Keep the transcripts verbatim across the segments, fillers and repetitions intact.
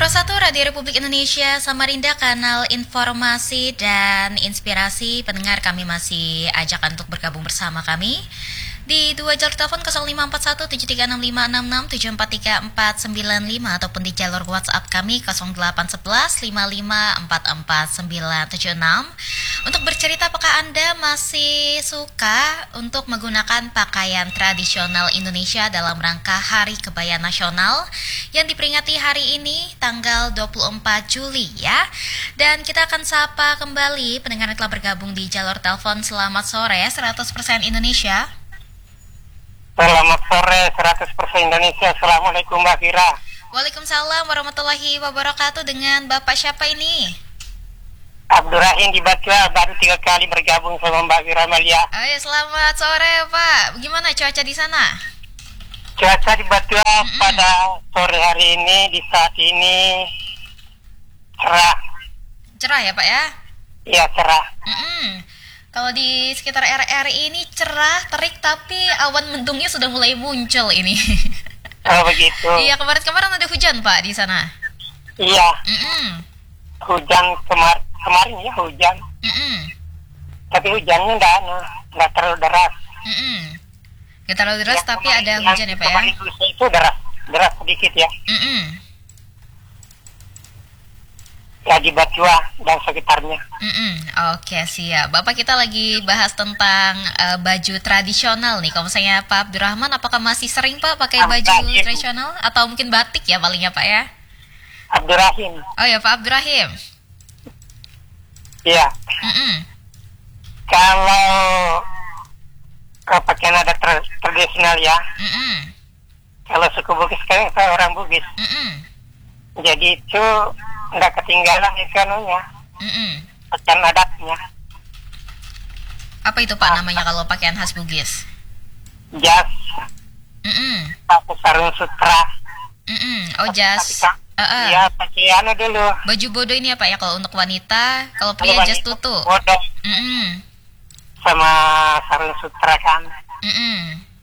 Prosatu Radio Republik Indonesia Samarinda, kanal informasi dan inspirasi. Pendengar, kami masih ajak untuk bergabung bersama kami di dua jalur telepon nol lima empat satu tujuh tiga enam lima enam enam tujuh empat tiga empat sembilan lima ataupun di jalur WhatsApp kami nol delapan satu satu lima lima empat empat sembilan tujuh enam untuk bercerita apakah Anda masih suka untuk menggunakan pakaian tradisional Indonesia dalam rangka Hari Kebaya Nasional yang diperingati hari ini tanggal dua puluh empat Juli ya. Dan kita akan sapa kembali pendengar yang telah bergabung di jalur telepon. Selamat sore seratus persen Indonesia. Selamat sore seratus persen Indonesia. Assalamualaikum Mbak Kira. Waalaikumsalam warahmatullahi wabarakatuh. Dengan Bapak siapa ini? Abdurrahim di Batua, baru tiga kali bergabung sama Mbak Kira Malia. Oh ya, selamat sore Pak. Gimana cuaca di sana? Cuaca di Batua Mm-mm. pada sore hari ini, di saat ini cerah. Cerah ya Pak ya? Iya, cerah. Mm-mm. Kalau di sekitar R R I ini cerah, terik, tapi awan mendungnya sudah mulai muncul ini. Oh begitu. Iya, kemarin-kemarin ada hujan Pak di sana. Iya, Mm-mm. hujan kemar kemarin ya hujan. Mm-mm. Tapi hujannya enggak, enggak terlalu deras. Mm-mm. Gak terlalu deras, Ya, tapi kemarin- ada yang hujan ya Pak ya? Kemarin lusa itu deras, deras sedikit ya. Mm-mm. Ya di Batua dan sekitarnya. Mm-mm. Oke, siap. Bapak, kita lagi bahas tentang eh, baju tradisional nih. Kalau misalnya Pak Abdurrahman, apakah masih sering Pak pakai baju Abdurrahim. tradisional? Atau mungkin batik ya palingnya Pak ya? Abdurrahim. Oh ya, Pak Abdurrahim. Iya. Mm-mm. Kalau uh, pakaian adat tra- tradisional ya, Mm-mm. kalau suku Bugis, sekarang saya orang Bugis, Mm-mm. jadi itu nggak ketinggalan itu anunya, Mm-mm. pakaian adatnya, Apa itu Pak namanya kalau pakaian khas Bugis? jas, Mm-mm. pakai sarung sutra, Mm-mm. Oh, jas. Eh, eh. iya pakai anu dulu, Baju bodo ini ya Pak ya kalau untuk wanita, kalau pria Kalau jas wanita, tutu. bodoh Mm-mm. sama sarung sutra kan, Mm-mm.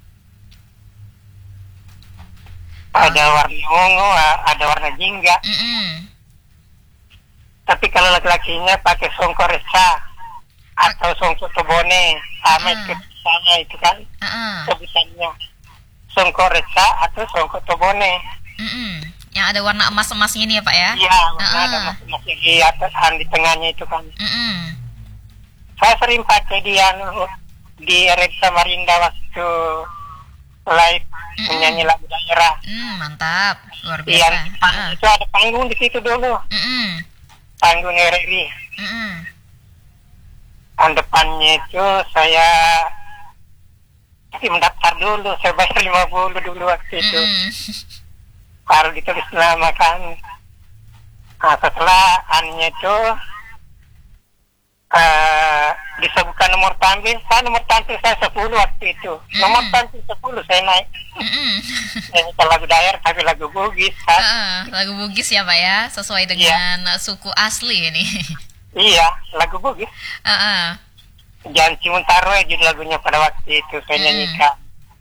ada warna ungu, ada warna jingga, Mm-mm. tapi kalau laki-lakinya pakai songkok reca atau songkok tobone, sama Ah. itu sama itu kan. Uh-uh. Sebutannya songkok reca atau songkok tobone. Mm-mm. Yang ada warna emas-emasnya ini ya Pak ya? Iya, Ah. ada masih di atas, di tengahnya itu kan. Mm-mm. Saya sering pakai di anu, di Red Samarinda waktu live Mm-mm. menyanyi lagu daerah. Hmm, mantap, luar Iya, biasa. Ah. itu ada panggung di situ dulu, Mm-mm. panggung R R I. Mm-mm. An depannya itu saya tapi mendaftar dulu, saya bayar lima puluh dulu waktu itu. Mm-mm. Baru ditulis nama kan. Nah, setelah annya itu uh, disebutkan nomor tampil, saya nomor tampil saya sepuluh waktu itu. Nomor Mm. tampil sepuluh saya naik. Mm-mm. Ini bukan lagu daerah tapi lagu Bugis kan. Ah, lagu Bugis ya Pak ya, sesuai dengan suku asli ini. Iya, lagu Bugis. Ah, ah. Jangan Cimuntaro ya judul lagunya pada waktu itu saya Mm. nyanyikan.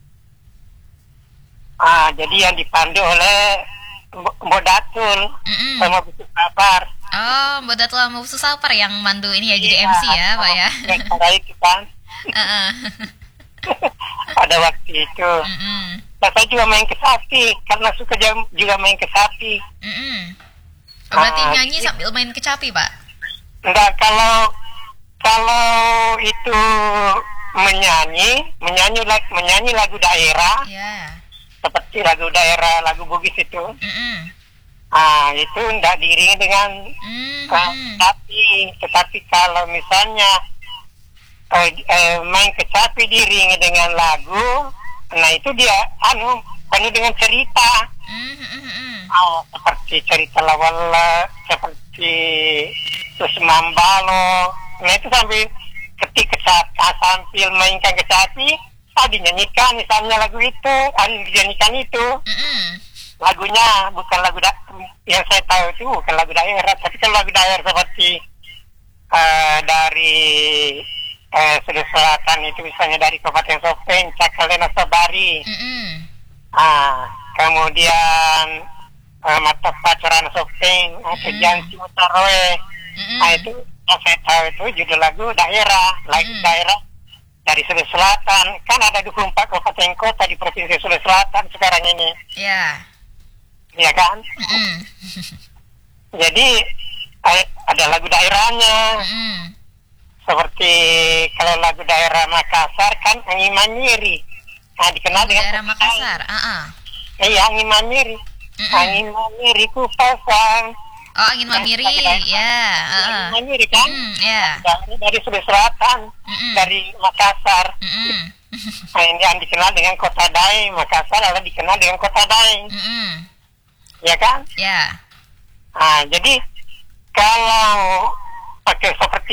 Ah, jadi yang dipandu oleh Mbo Mbo Datul Mm-mm. sama Buku Sabar. Oh, Mbak Datul sama Bu Susapar yang mandu ini ya, jadi Iya, M C ya Pak ya. Yang pada itu kan. Ah, ah. Pada waktu itu. Mm-mm. Nah, saya juga main kesapi karena suka jam- juga main kesapi. Mm-mm. Oh, berarti Ah, nyanyi iya. sambil main kecapi Pak? Enggak, kalau kalau itu menyanyi, menyanyi lag- menyanyi lagu daerah Ya. seperti lagu daerah, lagu Bugis itu. Mm-mm. Ah, itu enggak diiringi dengan Mm-mm. kecapi. Tetapi kalau misalnya eh, eh, main kecapi diiringi dengan lagu, nah itu dia anu penuh dengan cerita. Mm-mm. Oh, seperti cerita lawala, seperti terus mambalo. Nah itu sambil ketika kecapi sambil mainkan kecapi, ah dinyanyikan misalnya lagu itu, ah dinyanyikan itu. Mm-mm. Lagunya bukan lagu da- yang saya tahu itu bukan lagu daerah, tapi kan lagu daerah seperti eh, dari eh, Sulawesi Selatan itu misalnya dari Kabupaten Sopeng, Cakalena Sabari. Mm-mm. Ah, kemudian uh, mata pacaran sopeng atau Mm. janji mutaroe. Mm-mm. Nah itu yang saya tahu itu judul lagu daerah, lagu Mm. daerah dari Sulawesi Selatan. Kan ada dua puluh empat kabupaten kota di Provinsi Sulawesi Selatan sekarang ini, Ya. ya kan? Mm-mm. Jadi eh, ada lagu daerahnya. Mm-mm. Seperti kalau lagu daerah Makassar kan Angin Manyiri. Nah, dikenal dengan Daerah Makassar. Ah, ah. Iya, Angin Manyiri. Mm-mm. Angin Manyiri ku pasang. Oh, angin mamiri. Ya. Ah, ah. Angin Manyiri kan? Mm, ya. Dari, dari Sulawesi Selatan, Mm-mm. dari Makassar. Mm-mm. Nah, ini yang dikenal dengan Kota Daeng. Makassar adalah dikenal dengan Kota Daeng. Mm-mm. Ya kan? Ya. Nah, jadi kalau pakai seperti